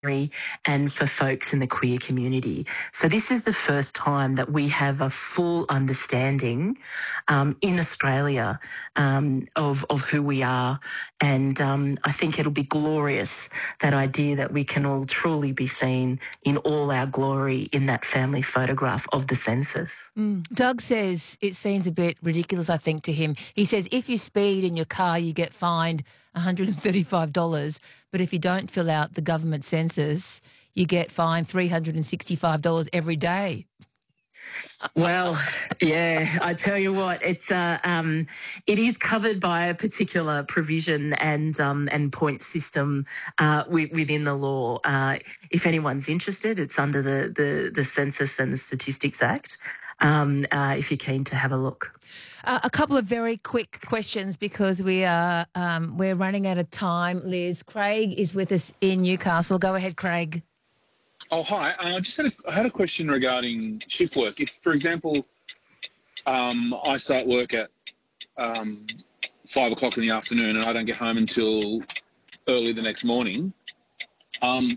and for folks in the queer community. So this is the first time that we have a full understanding in Australia of who we are. And I think it'll be glorious, that idea that we can all truly be seen in all our glory in that family photograph of the census. Doug says it seems a bit ridiculous, I think, to him. He says if you speed in your car, you get fined $135, but if you don't fill out the government census, you get fined $365 every day. Well, yeah, I tell you what, it is covered by a particular provision and point system within the law. If anyone's interested, it's under the Census and the Statistics Act. If you're keen to have a look. A couple of very quick questions because we're running out of time. Liz, Craig is with us in Newcastle. Go ahead, Craig. Oh, hi. I had a question regarding shift work. If, for example, I start work at 5 o'clock in the afternoon and I don't get home until early the next morning, am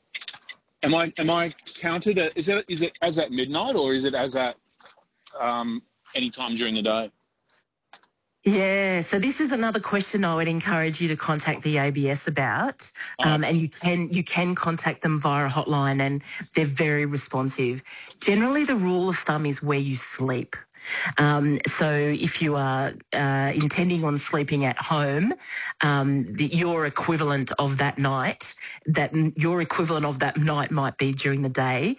I counted? Is it as at midnight, or is it as at any time during the day? Yeah, so this is another question I would encourage you to contact the ABS about, and you can contact them via a hotline, and they're very responsive. Generally, the rule of thumb is where you sleep. So if you are intending on sleeping at home, your equivalent of that night, might be during the day,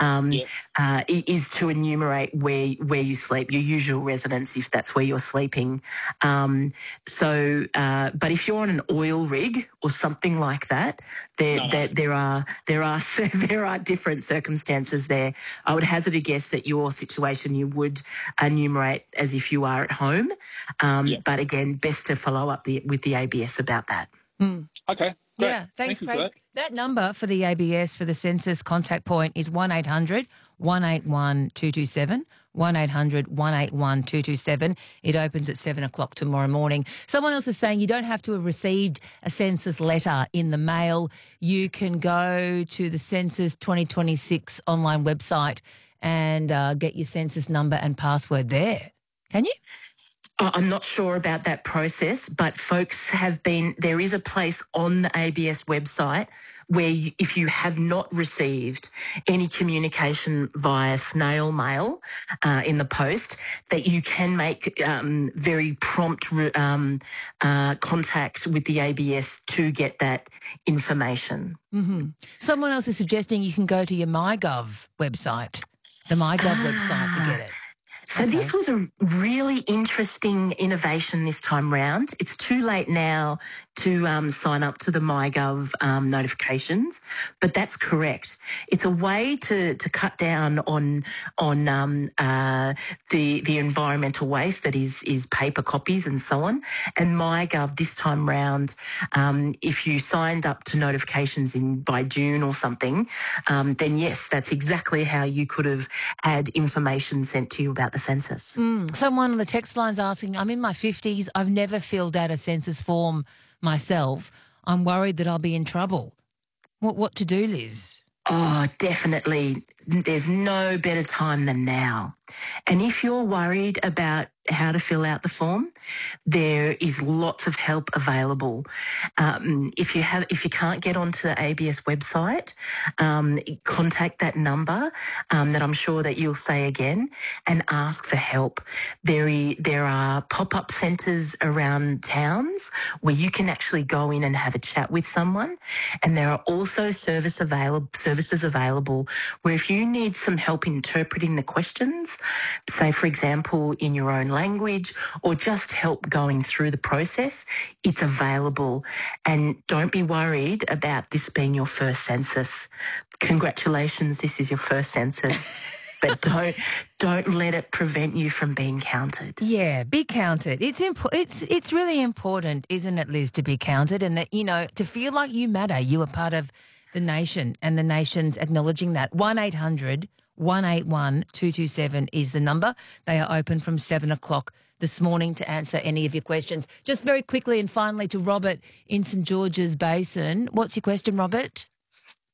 is to enumerate where you sleep, your usual residence, if that's where you're sleeping. But if you're on an oil rig or something like that, there are different circumstances there. I would hazard a guess that your situation you would enumerate as if you are at home. But again, best to follow up with the ABS about that. Okay, great. Yeah, thanks, Thank you Craig. for That number for the ABS for the census contact point is 1-800-181-227, 1-800-181-227. It opens at 7 o'clock tomorrow morning. Someone else is saying you don't have to have received a census letter in the mail. You can go to the Census 2026 online website and get your census number and password there. Can you? I'm not sure about that process, but folks there is a place on the ABS website where if you have not received any communication via snail mail in the post, that you can make very prompt contact with the ABS to get that information. Mm-hmm. Someone else is suggesting you can go to your MyGov website, the MyGov website, to get it. So this was a really interesting innovation this time round. It's too late now to sign up to the MyGov notifications, but that's correct. It's a way to cut down on the environmental waste that is paper copies and so on. And MyGov this time round, if you signed up to notifications by June or something, then yes, that's exactly how you could have had information sent to you about the census. Someone on the text line's asking, I'm in my 50s. I've never filled out a census form myself. I'm worried that I'll be in trouble. What to do, Liz? Oh, definitely. There's no better time than now. And if you're worried about how to fill out the form, there is lots of help available. If you can't get onto the ABS website, contact that number that I'm sure that you'll say again and ask for help. There are pop-up centres around towns where you can actually go in and have a chat with someone, and there are also services available where if you need some help interpreting the questions, say, for example, in your own language, or just help going through the process, it's available. And don't be worried about this being your first census. Congratulations, this is your first census. But don't let it prevent you from being counted. Yeah, be counted. It's really important, isn't it, Liz, to be counted, and that, to feel like you matter, you are part of the nation, and the nation's acknowledging that. 1-800-181-227 is the number. They are open from 7 o'clock this morning to answer any of your questions. Just very quickly and finally to Robert in St George's Basin. What's your question, Robert?